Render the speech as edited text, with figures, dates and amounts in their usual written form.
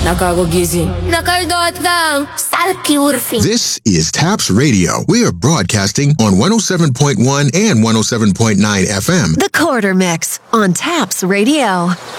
Nakagugising. Nakaldot lang. Salki urfing. This is TAPS Radio. We are broadcasting on 107.1 and 107.9 FM. The Quarter Mix on TAPS Radio.